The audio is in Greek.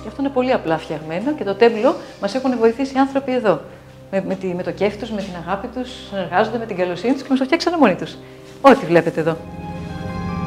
Γι' αυτό είναι πολύ απλά φτιαγμένο και το τέμπλο μας έχουν βοηθήσει οι άνθρωποι εδώ. Με το κέφι τους, με την αγάπη τους, συνεργάζονται με την καλοσύνη τους και μας το φτιάξανε μόνοι τους. Ό,τι βλέπετε εδώ.